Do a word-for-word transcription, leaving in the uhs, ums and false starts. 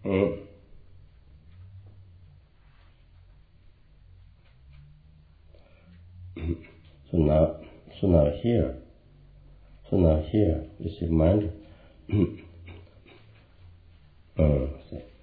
Mm. So now, so now here, so now here, you see mind. uh,